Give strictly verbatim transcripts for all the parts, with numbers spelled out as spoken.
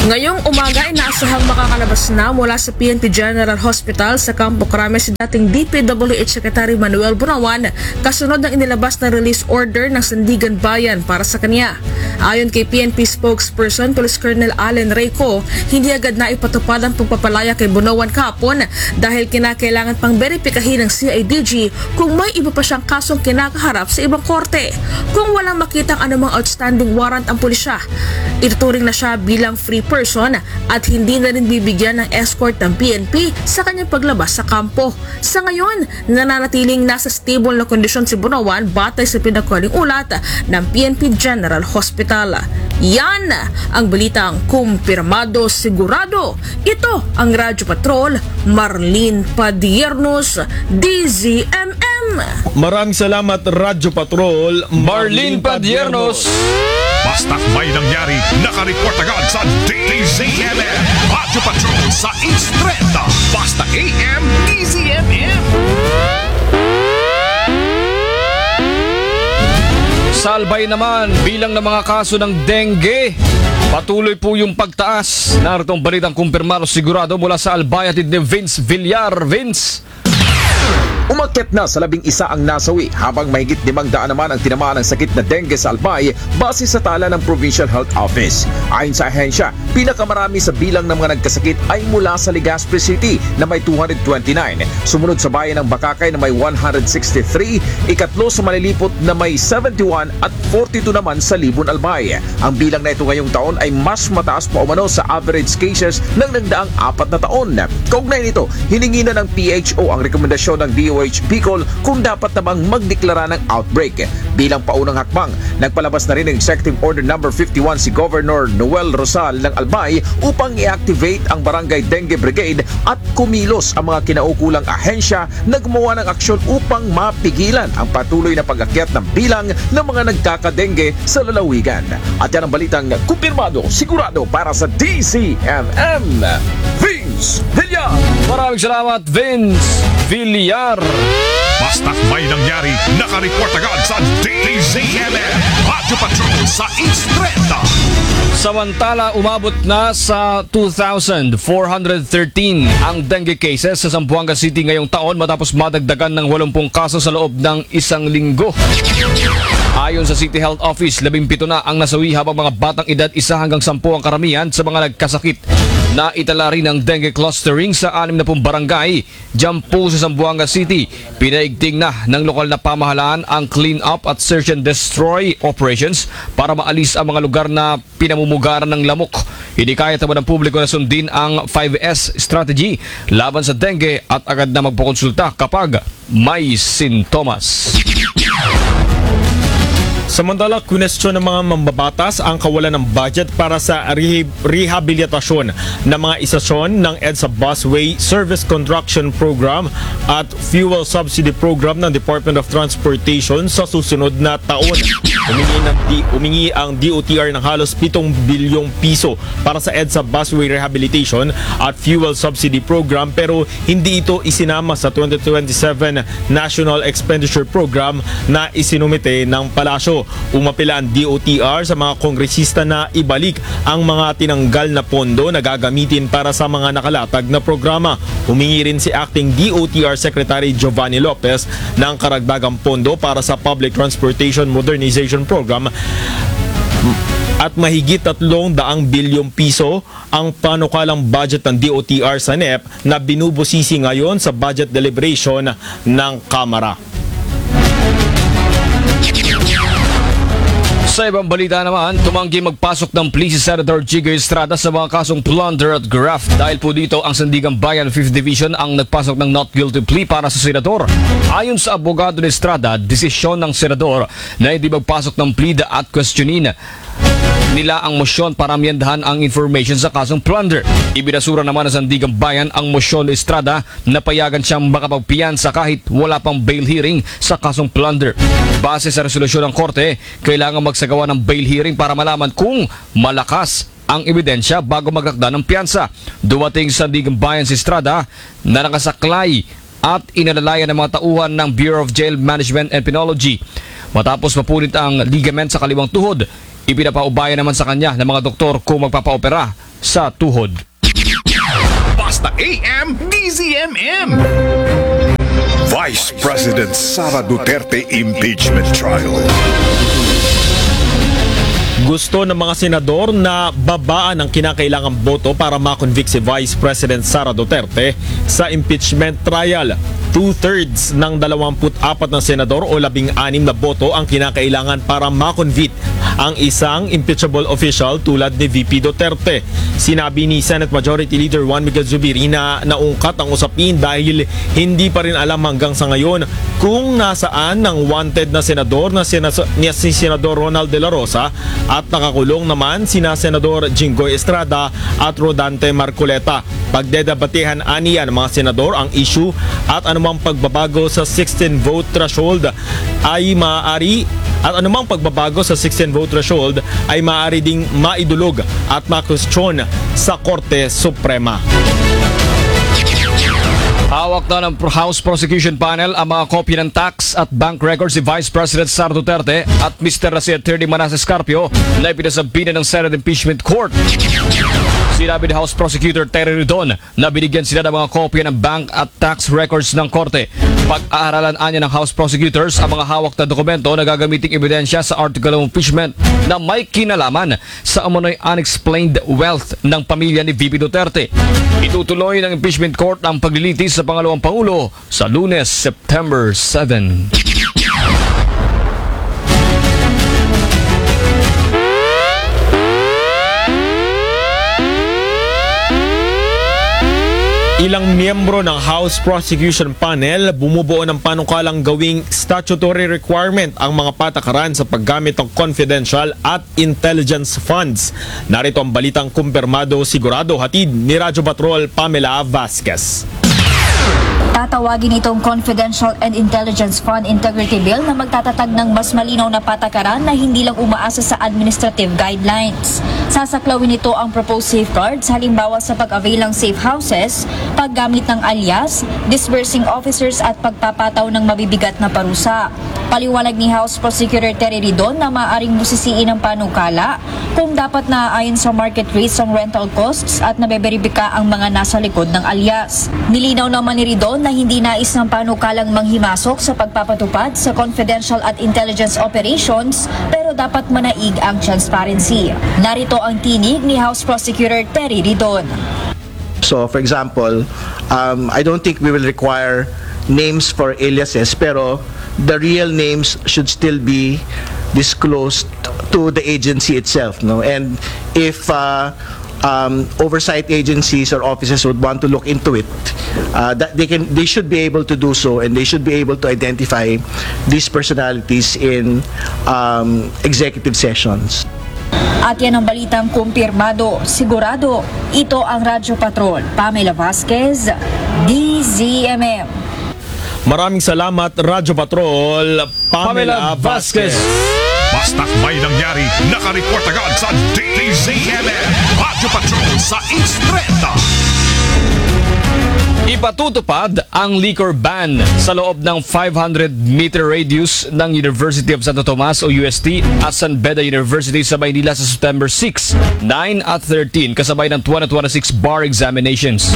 Ngayong umaga ay naasahang makakalabas na mula sa P N P General Hospital sa Campo Crame si dating D P W H Secretary Manuel Bunawan kasunod ng inilabas na release order ng Sandigan Bayan para sa kanya. Ayon kay P N P spokesperson Police Colonel Allen Reyco, hindi agad na ipatupad ang pagpapalaya kay Bunawan kahapon dahil kinakailangan pang beripikahin ng C I D G kung may iba pa siyang kasong kinakaharap sa ibang korte. Kung walang makitang anumang outstanding warrant ang pulisya, ituturing na siya bilang free person at hindi na rin bibigyan ng escort ng P N P sa kanyang paglabas sa kampo. Sa ngayon, nananatiling nasa stable na kondisyon si Bunawan batay sa pinagkuhaling ulat ng P N P General Hospital. Yan ang balitang kumpirmado sigurado. Ito ang Radyo Patrol, Marlene Padiernos, D Z M M. Maraming salamat Radyo Patrol, Marlene Padiernos. Basta't may nangyari, nakareport agad sa D Z M M. Radyo Patrol sa Instreta. Basta A M, D Z M M. Salbay naman bilang ng mga kaso ng dengue. Patuloy po yung pagtaas. Narito ang balitang kumpirmado sigurado mula sa Albayatid ni Vince Villar. Vince. Umakyat na sa labing isa ang nasawi habang mahigit limang daan naman ang tinamaan ng sakit na dengue sa Albay base sa tala ng Provincial Health Office. Ayon sa ahensya, pinakamarami sa bilang ng mga nagkasakit ay mula sa Legazpi City na may two hundred twenty-nine, sumunod sa bayan ng Bakakay na may one hundred sixty-three, ikatlo sa Malilipot na may seventy-one at forty-two naman sa Libon Albay. Ang bilang na ito ngayong taon ay mas mataas pa umano sa average cases ng nagdaang apat na taon. Kaugnay nito, hiningi na ng P H O ang rekomendasyon ng D O H Bicol kung dapat namang magdeklara ng outbreak. Bilang paunang hakbang, nagpalabas na rin ng Executive Order number fifty-one si Governor Noel Rosal ng Albay upang i-activate ang Barangay Dengue Brigade at kumilos ang mga kinaukulang ahensya na gumawa ng aksyon upang mapigilan ang patuloy na pag-akyat ng bilang ng mga nagkakadengue sa lalawigan. At yan ang balitang kumpirmado sigurado para sa D Z M M. Vince Villar. Maraming salamat Vince Villar. Basta't may nangyari, nakareport agad sa D Z M M. Radyo Patrol sa Instreta. Samantala, umabot na sa two thousand four hundred thirteen ang dengue cases sa Zamboanga City ngayong taon matapos madagdagan ng eighty kaso sa loob ng isang linggo. Ayon sa City Health Office, labing-pito na ang nasawi habang mga batang edad isa hanggang sampu ang karamihan sa mga nagkasakit. Naitala rin ang dengue clustering sa anim na pung barangay dyan po sa Zamboanga City. Pinaigting na ng lokal na pamahalaan ang clean up at search and destroy operations para maalis ang mga lugar na pinamumugaran ng lamok. Hindi kaya naman ng publiko na sundin ang five S strategy laban sa dengue at agad na magpakonsulta kapag may sintomas. Samantala, kwestiyon ng mga mambabatas ang kawalan ng budget para sa rehab- rehabilitasyon ng mga istasyon ng EDSA Busway Service Construction Program at Fuel Subsidy Program ng Department of Transportation sa susunod na taon. Umingi, ng D- umingi ang D O T R ng halos pitong bilyong piso para sa EDSA Busway Rehabilitation at Fuel Subsidy Program pero hindi ito isinama sa twenty twenty-seven National Expenditure Program na isinumite ng palasyo. Umapila ang D O T R sa mga kongresista na ibalik ang mga tinanggal na pondo na gagamitin para sa mga nakalatag na programa. Humingi rin si Acting D O T R Secretary Giovanni Lopez ng karagdagang pondo para sa Public Transportation Modernization Program at mahigit tatlong daang bilyong piso ang panukalang budget ng D O T R sa N E P na binubusisi ngayon sa budget deliberation ng Kamara. Sa ibang balita naman, tumanggi magpasok ng plea si Senator Jigger Estrada sa mga kasong plunder at graft. Dahil po dito, ang Sandigan Bayan fifth Division ang nagpasok ng not guilty plea para sa senador. Ayon sa abogado ni Estrada, desisyon ng senador na hindi magpasok ng plea at questionin nila ang mosyon para amyendahan ang information sa kasong plunder. Ibinasura naman ng Sandigan Bayan ang mosyon ni Estrada na payagan siyang makapagpiyansa kahit wala pang bail hearing sa kasong plunder. Base sa resolusyon ng korte, kailangan magsagawa ng bail hearing para malaman kung malakas ang ebidensya bago magtakda ng piyansa. Dumating sa Sandigan Bayan si Estrada na nakasaklay at inalalayan ng mga tauhan ng Bureau of Jail Management and Penology. Matapos mapunit ang ligament sa kaliwang tuhod, ipinapaubaya naman sa kanya ng mga doktor kung magpapaopera sa tuhod. Basta A M D Z M M. Vice President Sara Duterte impeachment trial. Gusto ng mga senador na babaan ang kinakailangang boto para makonvict si Vice President Sara Duterte sa impeachment trial. Two-thirds ng dalawampu't apat na senador o labing-anim na boto ang kinakailangan para makonvict ang isang impeachable official tulad ni V P Duterte. Sinabi ni Senate Majority Leader Juan Miguel Zubiri na naungkat ang usapin dahil hindi pa rin alam hanggang sa ngayon kung nasaan ang wanted na senador na sina- ni si Senador Ronald De La Rosa at nakakulong naman sina Senador Jinggoy Estrada at Rodante Marcoleta. Pagdedebatehan aniya ng mga senador ang issue at anumang pagbabago sa sixteen vote threshold ay maaari at anumang pagbabago sa sixteen vote threshold ay maaari ding maidulog at makwestiyon sa Korte Suprema. Hawak na ng House Prosecution Panel ang mga kopya ng tax at bank records si Vice President Sara Duterte at Mister si Attorney Manasseh Scarpio na ipinasabina ng Senate Impeachment Court. Sinabi ni House Prosecutor Terry Ridon na binigyan sila ng mga kopya ng bank at tax records ng korte. Pag-aaralan anya ng House Prosecutors ang mga hawak na dokumento na gagamiting ebidensya sa article of impeachment na may kinalaman sa umano'y unexplained wealth ng pamilya ni V P Duterte. Itutuloy ng impeachment court ang paglilitis sa pangalawang Pangulo sa Lunes, September seventh. Ilang miyembro ng House Prosecution Panel bumubuo ng panukalang gawing statutory requirement ang mga patakaran sa paggamit ng confidential at intelligence funds. Narito ang balitang kumpirmado sigurado hatid ni Radyo Patrol Pamela Vasquez. Tatawagin itong Confidential and Intelligence Fund Integrity Bill na magtatatag ng mas malinaw na patakaran na hindi lang umaasa sa administrative guidelines. Sasaklawin ito ang proposed safeguards halimbawa sa pag-avail ng safe houses, paggamit ng alias, disbursing officers at pagpapataw ng mabibigat na parusa. Paliwanag ni House Prosecutor Terry Ridon na maaaring musisiin ng panukala kung dapat naaayon sa market rates ang rental costs at nabeberibika ang mga nasa likod ng alias. Nilinaw naman ni Ridon na hindi nais ng panukalang manghimasok sa pagpapatupad sa confidential at intelligence operations pero dapat manaig ang transparency. Narito ang tinig ni House Prosecutor Terry Ridon. So for example, um, I don't think we will require names for aliases pero the real names should still be disclosed to the agency itself, no? And if uh, um, oversight agencies or offices would want to look into it, uh, that they can, they should be able to do so, and they should be able to identify these personalities in um, executive sessions. At yan ang balitang kumpirmado, sigurado. Ito ang Radyo Patrol. Pamela Vasquez, D Z M M. Maraming salamat Radyo Patrol Pamela, Pamela Vasquez. Basta't may nangyari, nakareport agad sa D Z M M. Radyo Patrol sa Instreta. Ipatutupad ang liquor ban sa loob ng five hundred meter radius ng University of Santo Tomas o U S T at San Beda University sa Maynila sa September six, nine at thirteen kasabay ng twenty twenty-six bar examinations.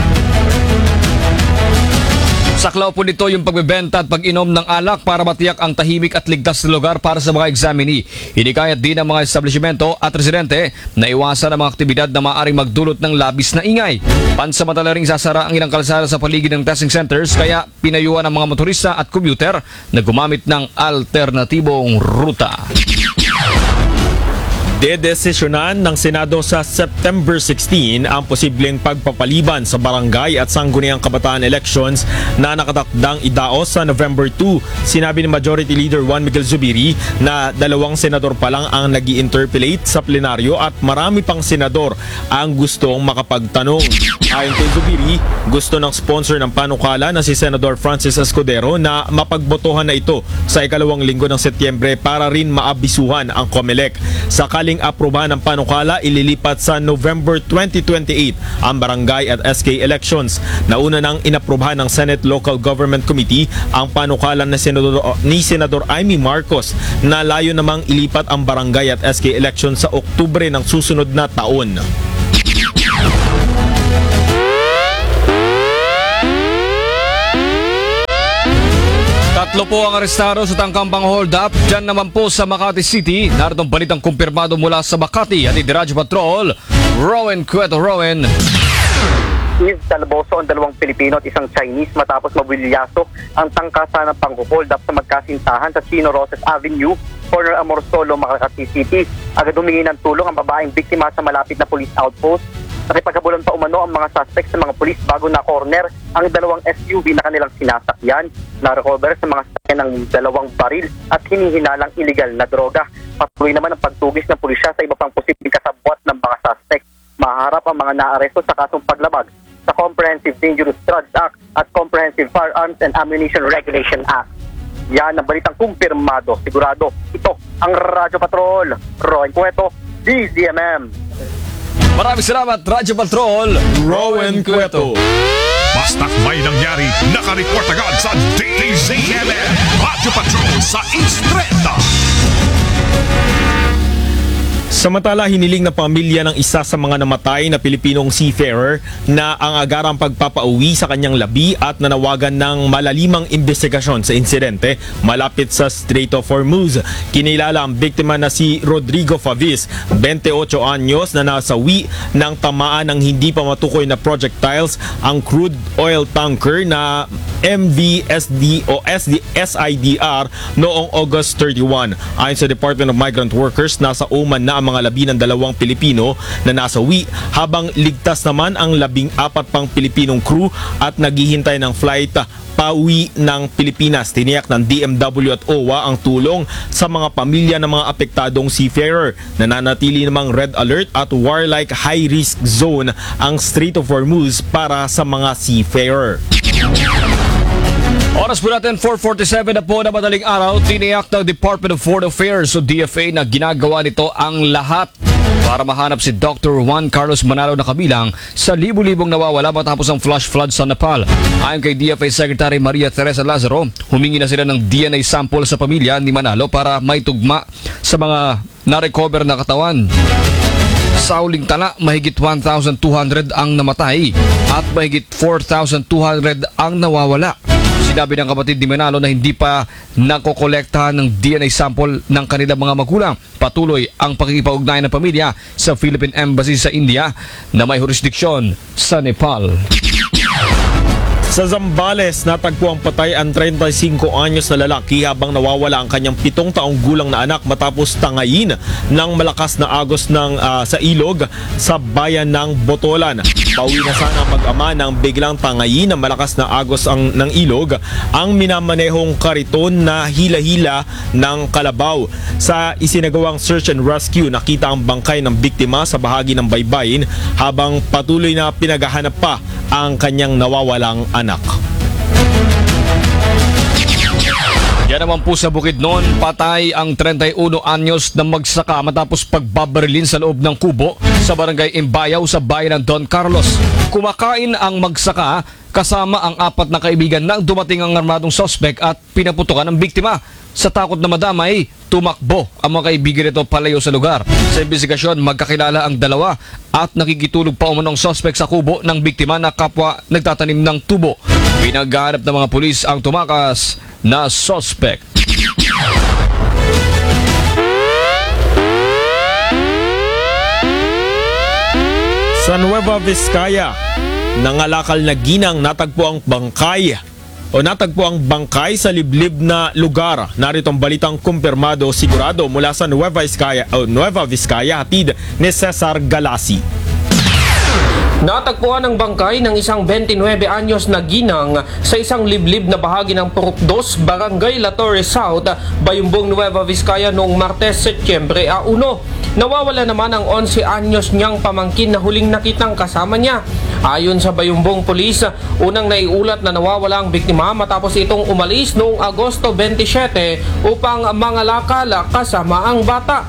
Saklaw po nito yung pagbebenta at pag-inom ng alak para matiyak ang tahimik at ligtas na lugar para sa mga examinee. Hinikayat din ang mga establishmento at residente na iwasan ang mga aktibidad na maaaring magdulot ng labis na ingay. Pansamantala ring sasara ang ilang kalsada sa paligid ng testing centers kaya pinayuhan ang mga motorista at commuter na gumamit ng alternatibong ruta. Dedesisyonan ng Senado sa September sixteen ang posibleng pagpapaliban sa barangay at sangguniang kabataan elections na nakatakdang idaos sa November two. Sinabi ni Majority Leader Juan Miguel Zubiri na dalawang senador pa lang ang nag-i-interpellate sa plenaryo at marami pang senador ang gustong makapagtanong. Ayon kay Zubiri, gusto ng sponsor ng panukala na si Senador Francis Escudero na mapagbotohan na ito sa ikalawang linggo ng Setyembre para rin maabisuhan ang COMELEC. Sakaling aprobahan ng panukala, ililipat sa November twenty twenty-eight ang barangay at S K elections. Nauna nang inaprubahan ng Senate Local Government Committee ang panukala ni Senador, ni Senador Amy Marcos na layo namang ilipat ang barangay at S K elections sa Oktubre ng susunod na taon. Tatlo po ang arestado sa tangkampang hold up. Diyan naman po sa Makati City. Naritong balitang kumpirmado mula sa Makati at Radyo Patrol. Rowan Cueto, Rowan. Is Talboso ang dalawang Pilipino at isang Chinese matapos mabilyaso ang tangkasa ng pang-hold up sa magkasintahan sa Chino Roses Avenue, corner Amorsolo, Makati City. Agad humingi ng tulong ang babaeng biktima sa malapit na police outpost. Nakipaghabulan pa umano ang mga suspects sa mga pulis bago na corner ang dalawang S U V na kanilang sinasakyan. Na-recover sa mga sasakyan ng dalawang baril at hinihinalang illegal na droga. Patuloy naman ang pagtugis ng pulisya sa iba pang posibleng kasabwat ng mga suspects. Maharap ang mga naaresto sa kasong paglabag sa Comprehensive Dangerous Drugs Act at Comprehensive Firearms and Ammunition Regulation Act. Yan ang balitang kumpirmado. Sigurado, ito ang Radyo Patrol. Rowan Cueto, D Z M M. Maraming salamat, Radyo Patrol. Rowan Cueto. Basta't may nangyari, nakareport agad sa D Z M M. Radyo Patrol sa Instreta. Samantala, hiniling na pamilya ng isa sa mga namatay na Pilipinong seafarer na ang agarang pagpapauwi sa kanyang labi at nanawagan ng malalimang investigasyon sa insidente malapit sa Strait of Hormuz. Kinilala ang biktima na si Rodrigo Favis, twenty-eight anyos, na nasawi ng tamaan ng hindi pa matukoy na projectiles ang crude oil tanker na M V S D o S I D R noong August thirty-one. Ayon sa Department of Migrant Workers, nasa Oman na ang mga labi ng dalawang Pilipino na nasawi, habang ligtas naman ang labing apat pang Pilipinong crew at naghihintay ng flight pauwi ng Pilipinas. Tiniyak ng D M W at O W A ang tulong sa mga pamilya ng mga apektadong seafarer. Nananatili namang red alert at warlike high risk zone ang Strait of Hormuz para sa mga seafarer. Oras po natin, four forty-seven na po na madaling araw. Tiniyak ng Department of Foreign Affairs o D F A na ginagawa nito ang lahat para mahanap si Doctor Juan Carlos Manalo na kabilang sa libu-libong nawawala matapos ang flash flood sa Nepal. Ayon kay D F A Secretary Maria Teresa Lazaro, humingi na sila ng D N A sample sa pamilya ni Manalo para may tugma sa mga na-recover na katawan. Sa uling tala, mahigit one thousand two hundred ang namatay at mahigit four thousand two hundred ang nawawala. Sinabi ng kapatid ni Manalo na hindi pa nakokolektahan ng D N A sample ng kanilang mga magulang. Patuloy ang pakikipag-ugnayan ng pamilya sa Philippine Embassy sa India na may jurisdiksyon sa Nepal. Sa Zambales, natagpo ang patay ang thirty-five anyos na lalaki habang nawawala ang kanyang pitong taong gulang na anak matapos tangayin ng malakas na agos ng, uh, sa ilog sa bayan ng Botolan. Pauwi na sana ang mag-ama nang biglang tangayin ng malakas na agos ang, ng ilog ang minamanehong kariton na hila-hila ng kalabaw. Sa isinagawang search and rescue, nakita ang bangkay ng biktima sa bahagi ng baybayin habang patuloy na pinaghahanap pa ang kanyang nawawalang anak. Yan naman po sa Bukidnon, patay ang thirty-one anyos na magsaka matapos pagbabarilin sa loob ng kubo sa barangay Imbayaw sa bayan ng Don Carlos. Kumakain ang magsaka kasama ang apat na kaibigan nang dumating ang armadong suspect at pinaputukan ng biktima. Sa takot na madamay, tumakbo ang mga kaibigan nito palayo sa lugar. Sa investigasyon, magkakilala ang dalawa at nakikitulog pa umanong suspect sa kubo ng biktima na kapwa nagtatanim ng tubo. Pinaghahanap ng mga pulis ang tumakas na suspect. Sa Nueva Vizcaya, nangalakal na ginang natagpo ang bangkay o natagpo ang bangkay sa liblib na lugar. Narito ang balitang kumpirmado sigurado mula sa Nueva Vizcaya, o Nueva Vizcaya, hatid ni Cesar Galasi. Natagpuan ang bangkay ng isang twenty-nine anyos na ginang sa isang liblib na bahagi ng Purok dos, Barangay La Torre South, Bayumbong, Nueva Vizcaya noong Martes, Setyembre one. Nawawala naman ang eleven anyos niyang pamangkin na huling nakitang kasama niya. Ayon sa Bayumbong Police, unang naiulat na nawawala ang biktima matapos itong umalis noong Agosto twenty-seven upang mangalakal kasama ang bata.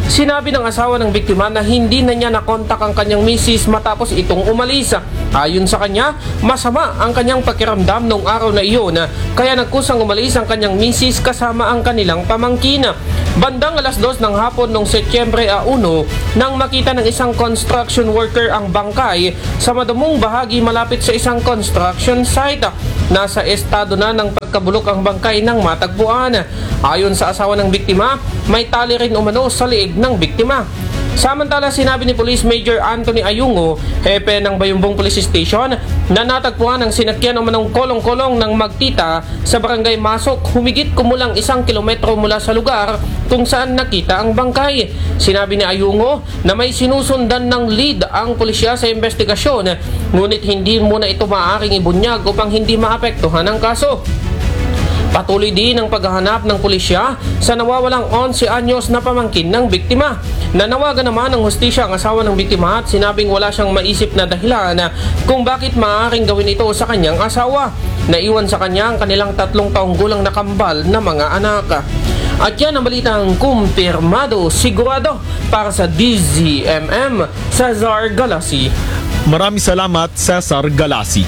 sinabi ng asawa ng biktima na hindi na niya nakontak ang kanyang misis matapos itong umalis. Ayon sa kanya, masama ang kanyang pakiramdam noong araw na iyon, kaya nagkusang umalis ang kanyang misis kasama ang kanilang pamangkin. Bandang alas dos ng hapon noong Setyembre uno, nang makita ng isang construction worker ang bangkay sa madumong bahagi malapit sa isang construction site. Nasa estado na ng pagkabulok ang bangkay ng matagpuan. Ayon sa asawa ng biktima, may tali rin umano sa liig ng biktima. Samantala, sinabi ni Police Major Anthony Ayungo, hepe ng Bayumbong Police Station, na natagpuan ang sinakyan umanong kolong-kolong ng magtita sa barangay Masok, humigit kumulang isang kilometro mula sa lugar kung saan nakita ang bangkay. Sinabi ni Ayungo na may sinusundan ng lead ang pulisya sa investigasyon, ngunit hindi muna ito maaaring ibunyag upang hindi maapektuhan ang kaso. Patuloy din ang paghahanap ng pulisya sa nawawalang onse anyos na pamangkin ng biktima. Nanawagan naman ng hustisya ang asawa ng biktima at sinabing wala siyang maisip na dahilan kung bakit maaaring gawin ito sa kanyang asawa. Naiwan sa kanya ang kanilang tatlong taong gulang na kambal na mga anak. At yan ang balitang kumpirmado, sigurado para sa D Z M M, Cesar Galasi. Maraming salamat, Cesar Galasi.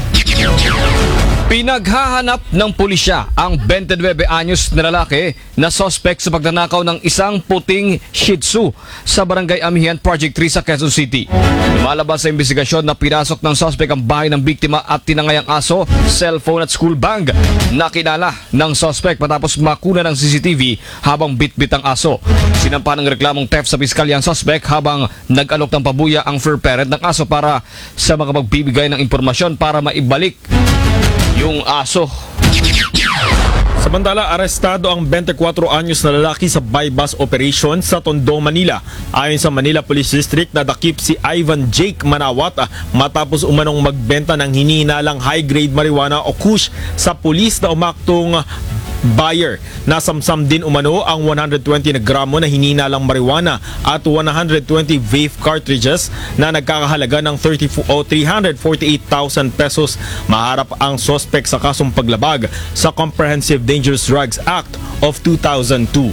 Pinaghahanap ng pulisya ang twenty-nine anyos na lalaki na suspect sa pagnanakaw ng isang puting Shih Tzu sa Barangay Amihan, Project three sa Quezon City. Lumalabas sa investigasyon na pinasok ng suspect ang bahay ng biktima at tinangay ang aso, cellphone at school bag. Nakilala ng suspect matapos makuna ng C C T V habang bitbit ang aso. Sinampa ng reklamong theft sa piskalya ang suspect habang nag-alok ng pabuya ang fur parent ng aso para sa mga magbibigay ng impormasyon para maibalik yung aso. Samantala, arestado ang twenty-four anyos na lalaki sa bypass operation sa Tondo, Manila. Ayon sa Manila Police District, nadakip si Ivan Jake Manawat matapos umanong magbenta ng hinihinalang high-grade marijuana o kush sa pulis na umaktong buyer. Nasamsam din umano ang one hundred twenty na gramo na hinihinalang marijuana at one hundred twenty vape cartridges na nagkakahalaga ng three hundred forty-eight thousand pesos. Maharap ang suspect sa kasong paglabag sa Comprehensive Dangerous Drugs Act of two thousand two.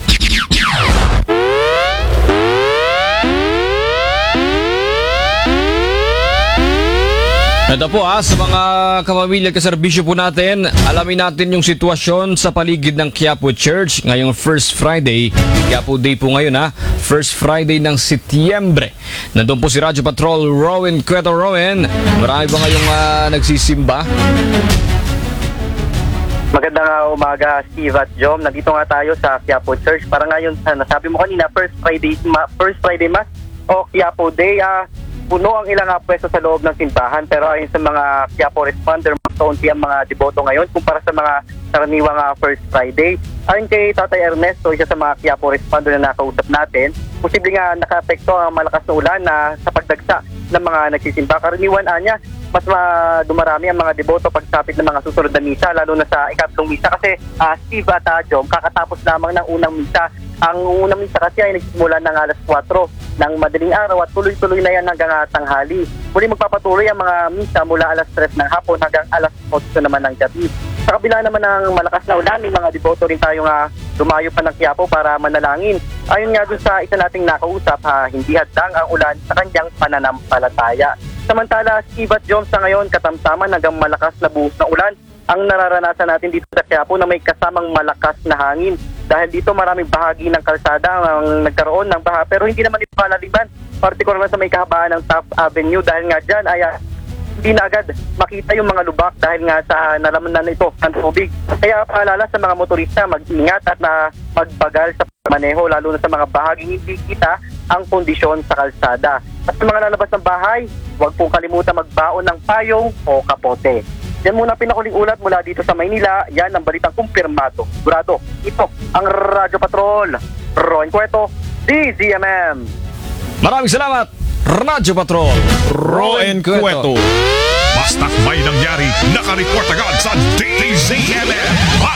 Ito po ha, sa mga kapamilya at kaserbisyo po natin, alamin natin yung sitwasyon sa paligid ng Quiapo Church ngayong First Friday. Quiapo Day po ngayon ha, First Friday ng Setyembre. Nandun po si Radyo Patrol Rowan Cueto. Rowan, marami ba ngayong uh, nagsisimba? Magandang uh, umaga, Steve at Jom. Nandito nga tayo sa Quiapo Church. Para ngayon, sa nasabi mo kanina, First Friday, ma- First Friday Mass o Quiapo Day. Uh, puno ang ilang uh, pwesto sa loob ng simbahan, pero ayon sa mga Quiapo responder, mas kaunti ang mga deboto ngayon kumpara sa mga karaniwang uh, First Friday. Ayon kay Tatay Ernesto, isa sa mga Quiapo responder na nakausap natin, posible nga naka-apekto ang malakas na ulan na sa pagdagsa ng mga nagsisimba. Karaniwan anya, mas ma- dumarami ang mga deboto pagsapit ng mga susunod na misa, lalo na sa ikatlong misa kasi uh, Steve at uh, Jom, kakatapos lamang ng unang misa. Ang unang misa kasi ay nagsimula ng alas kwatro ng madaling araw at tuloy-tuloy na yan hanggang uh, tanghali. Muli magpapatuloy ang mga misa mula alas tres ng hapon hanggang alas otso naman ng gabi. Sa kabila naman ng malakas na ulan, may mga deboto rin tayong uh, dumayo pa ng Quiapo para manalangin. Ayon nga dun sa isa nating nakausap, ha, hindi hadlang ang ulan sa kanyang pananampalataya. Samantala, Steve at Jones, sa ngayon katamtaman hanggang malakas na buhos na ulan ang nararanasan natin dito sa Quiapo na may kasamang malakas na hangin. Dahil dito maraming bahagi ng kalsada ang nagkaroon ng baha, pero hindi naman ito malaliban, partikular na sa may kahabaan ng Taft Avenue dahil nga dyan ay uh, hindi na agad makita yung mga lubak dahil nga sa nalamanan na ito ng tubig. Kaya paalala sa mga motorista, mag-ingat at na magbagal sa maneho, lalo na sa mga bahaging hindi kita ang kondisyon sa kalsada. At sa mga lalabas ng bahay, huwag pong kalimutan magbaon ng payong o kapote. Yan muna pinakuling ulat mula dito sa Maynila. Yan ang balitang kumpirmado. Sigurado, ito ang Radyo Patrol Rowan Cueto, D Z M M. Maraming salamat, Radyo Patrol Rowan Cueto. Basta't may nangyari, nakareport agad sa D Z M M.